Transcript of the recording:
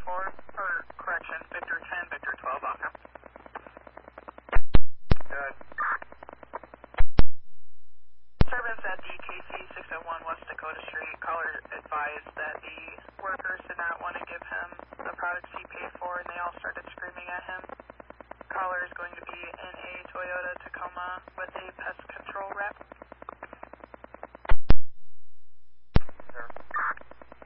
4, or correction, Victor 10, Victor 12, on him. Good. Service at the KC 601 West Dakota Street. Caller advised that the workers did not want to give him the products he paid for, and they all started screaming at him. Caller is going to be in a Toyota Tacoma with a pest control rep.